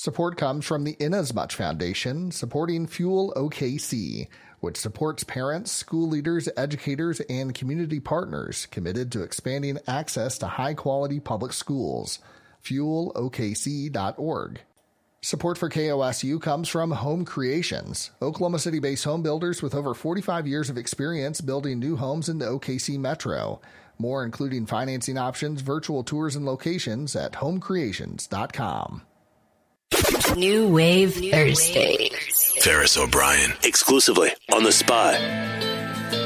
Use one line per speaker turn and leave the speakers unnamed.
Support comes from the Inasmuch Foundation, supporting Fuel OKC, which supports parents, school leaders, educators, and community partners committed to expanding access to high-quality public schools. FuelOKC.org. Support for KOSU comes from Home Creations, Oklahoma City-based home builders with over 45 years of experience building new homes in the OKC metro. More, including financing options, virtual tours, and locations at homecreations.com.
New Wave Thursday.
Ferris O'Brien, exclusively on The Spot.